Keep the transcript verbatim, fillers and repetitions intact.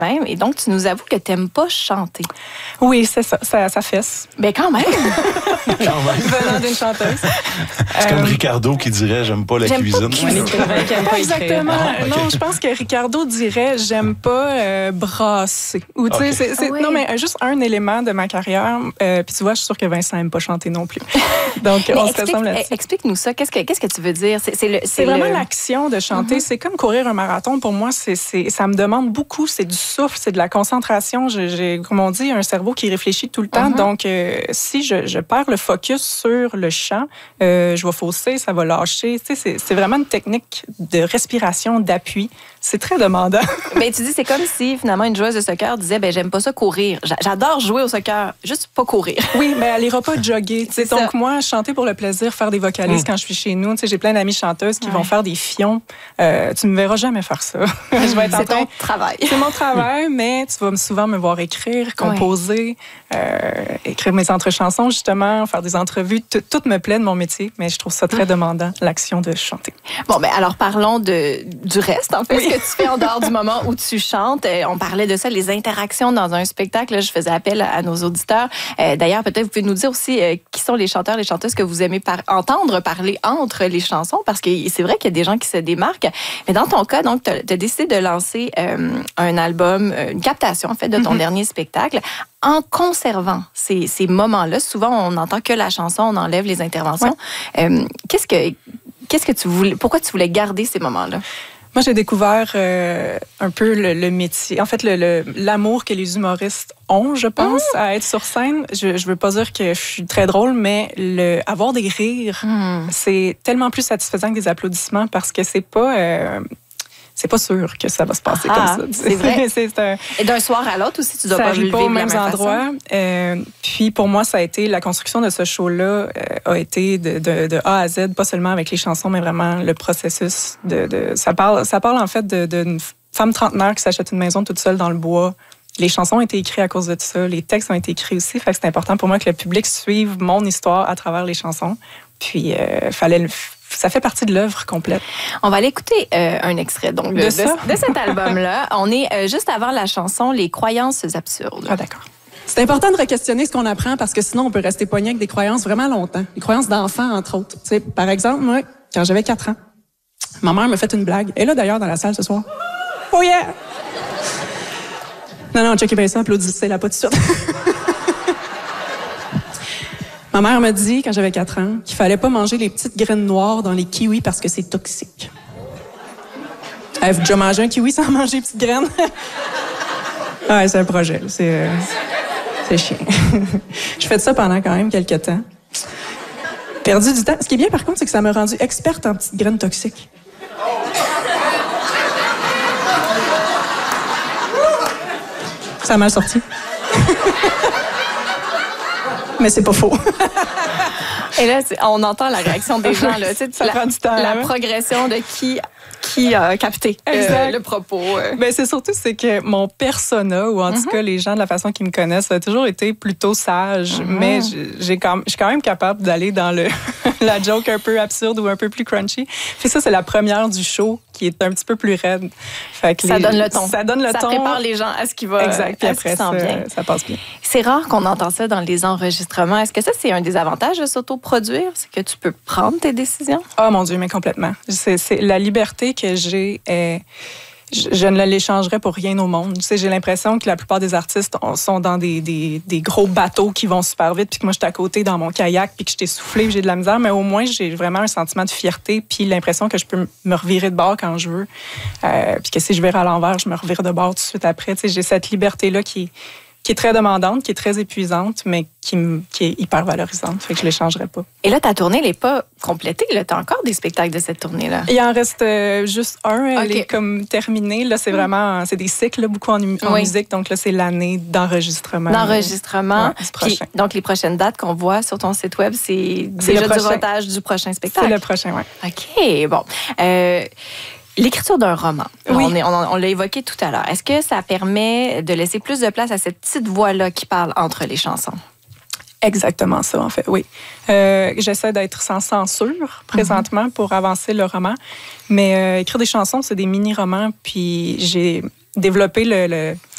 même. Et donc, tu nous avoues que tu n'aimes pas chanter. Oui, c'est ça, ça, ça fesse. Ben quand même! Quand même. Venant d'une chanteuse. C'est comme Euh, Ricardo qui dirait « j'aime pas la J'aime cuisine ». pas cuisiner. Ouais, J'aime pas exactement. Ah, okay. Non, je pense que Ricardo dirait j'aime pas euh, brasser. Ou tu sais, Okay. c'est, c'est, Ah ouais. non mais euh, juste un élément de ma carrière. Euh, Puis tu vois, je suis sûre que Vincent aime pas chanter non plus. Donc Mais on se explique, ressemble là-dessus. explique-nous ça. Qu'est-ce que, qu'est-ce que tu veux dire? C'est, c'est, le, c'est, C'est vraiment le... l'action de chanter. Mm-hmm. C'est comme courir un marathon. Pour moi, c'est, c'est, ça me demande beaucoup. C'est du souffle, c'est de la concentration. J'ai, j'ai comme on dit, un cerveau qui réfléchit tout le temps. Mm-hmm. Donc, euh, si je, je perds le focus sur le chant, euh, je vais fausser, ça va lâcher. Tu sais, c'est, c'est vraiment une technique de respiration, d'appui. C'est très demandant. Ben, tu dis, c'est comme si, finalement, une joueuse de soccer disait, ben, j'aime pas ça courir. J'adore jouer au soccer, juste pas courir. Oui, mais elle ira pas jogger. C'est Donc, ça. moi, chanter pour le plaisir, faire des vocalises Mm. quand je suis chez nous. Tu sais, j'ai plein d'amies chanteuses qui Ouais. vont faire des fions. Euh, tu me verras jamais faire ça. Je vais être en C'est train... ton travail. C'est mon travail, mais tu vas souvent me voir écrire, composer, euh, écrire mes entre-chansons, justement, faire des entrevues. Tout, tout me plaît de mon métier, mais je trouve ça très demandant, l'action de chanter. Bon, ben, alors parlons de, du reste, en fait, Oui. ce que tu fais en dehors du moment où tu chantes. Euh, on parlait de ça, les interactions dans un spectacle. Là, je faisais appel à, à nos auditeurs. Euh, d'ailleurs, peut-être vous pouvez nous dire aussi euh, qui sont les chanteurs, les chanteuses que vous aimez par, entendre parler entre les chansons, parce que c'est vrai qu'il y a des gens qui se démarquent. Mais dans ton cas, donc, tu as décidé de lancer euh, un album, euh, une captation, en fait, de ton mm-hmm. dernier spectacle, en conservant ces, ces moments-là. Souvent, on n'entend que la chanson, on enlève les interventions. Ouais. Euh, qu'est-ce que, qu'est-ce que tu voulais, pourquoi tu voulais garder ces moments-là? Moi, j'ai découvert euh, un peu le, le métier, en fait, le, le, l'amour que les humoristes ont, je pense, mmh. à être sur scène. Je, je veux pas dire que je suis très drôle, mais le, avoir des rires, mmh. c'est tellement plus satisfaisant que des applaudissements parce que c'est pas... Euh, c'est pas sûr que ça va se passer ah, comme ça. C'est vrai. c'est un... Et d'un soir à l'autre aussi, tu dois ça pas le vivre vivre aux mêmes de la même endroits. Euh, puis pour moi, ça a été la construction de ce show-là euh, a été de, de, de A à Z, pas seulement avec les chansons, mais vraiment le processus. De, de ça parle, ça parle en fait de, d'une femme trentenaire qui s'achète une maison toute seule dans le bois. Les chansons ont été écrites à cause de ça. Les textes ont été écrits aussi. Fait que c'est important pour moi que le public suive mon histoire à travers les chansons. Puis, euh, fallait le ça fait partie de l'œuvre complète. On va aller écouter euh, un extrait donc, de, de, de, de cet album-là. On est euh, juste avant la chanson « Les croyances absurdes ». Ah, d'accord. C'est important de re-questionner ce qu'on apprend parce que sinon, on peut rester pogné avec des croyances vraiment longtemps. Des croyances d'enfants, entre autres. Tu sais, par exemple, moi, quand j'avais quatre ans, ma mère m'a fait une blague. Elle est là, d'ailleurs, dans la salle ce soir. Oh yeah! Non, non, checkez bien ça, applaudissez-la pas tout de suite. Ma mère m'a dit, quand j'avais quatre ans, qu'il fallait pas manger les petites graines noires dans les kiwis parce que c'est toxique. Avez-vous déjà mangé un kiwi sans manger les petites graines? Ouais, c'est un projet. C'est, euh, c'est chiant. Je fais de ça pendant quand même quelques temps. Perdu du temps. Ce qui est bien, par contre, c'est que ça m'a rendue experte en petites graines toxiques. Ça m'a sorti. Mais c'est pas faux. Et là, on entend la réaction des gens. Là, tu sais, ça la, prend du temps. La hein? progression de qui, qui a capté euh, le propos. Euh. Ben, c'est surtout c'est que mon persona, ou en mm-hmm. tout cas les gens de la façon qu'ils me connaissent, a toujours été plutôt sage. Mm-hmm. Mais j'ai quand, je suis quand même capable d'aller dans le la joke un peu absurde ou un peu plus crunchy. Puis ça, c'est la première du show qui est un petit peu plus raide. Fait que ça les, donne le ton. Ça donne le ça ton. Ça prépare les gens à ce qui va. Exact. Puis après, ça, bien. ça passe bien. C'est rare qu'on entend ça dans les enregistrements. Est-ce que ça, c'est un des avantages de s'autoproduire? C'est que tu peux prendre tes décisions? Oh mon Dieu, mais complètement. C'est, c'est la liberté que j'ai est... Je, je ne l'échangerais pour rien au monde. Tu sais, j'ai l'impression que la plupart des artistes sont dans des, des, des gros bateaux qui vont super vite, puis que moi, je suis à côté dans mon kayak, puis que je suis essoufflée, puis j'ai de la misère, mais au moins, j'ai vraiment un sentiment de fierté, puis l'impression que je peux me revirer de bord quand je veux, euh, puis que si je vire à l'envers, je me revire de bord tout de suite après. Tu sais, j'ai cette liberté-là qui est, qui est très demandante, qui est très épuisante, mais qui, qui est hyper valorisante. Fait que je ne l'échangerais pas. Et là, ta tournée n'est pas complétée. Tu as encore des spectacles de cette tournée-là. Il en reste euh, juste un. Elle okay. est comme terminée. Là, c'est vraiment... C'est des cycles, là, beaucoup en, en oui. musique. Donc là, c'est l'année d'enregistrement. D'enregistrement. Ouais, du prochain. Puis, donc, les prochaines dates qu'on voit sur ton site web, c'est, c'est déjà du retage du prochain spectacle. C'est le prochain, oui. OK, bon. Euh, L'écriture d'un roman, oui. on, est, on, on l'a évoqué tout à l'heure. Est-ce que ça permet de laisser plus de place à cette petite voix-là qui parle entre les chansons? Exactement ça, en fait, oui. Euh, j'essaie d'être sans censure présentement mm-hmm. pour avancer le roman. Mais euh, écrire des chansons, c'est des mini-romans. Puis j'ai développé le, le,